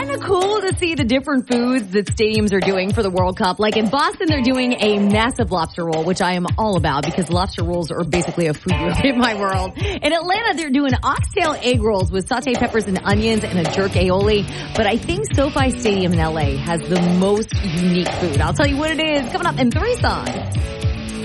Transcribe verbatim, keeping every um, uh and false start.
kind of cool to see the different foods that stadiums are doing for the World Cup. Like in Boston, they're doing a massive lobster roll, which I am all about because lobster rolls are basically a food in my world. In Atlanta, they're doing oxtail egg rolls with sauteed peppers and onions and a jerk aioli. But I think SoFi Stadium in L A has the most unique food. I'll tell you what it is coming up in three songs.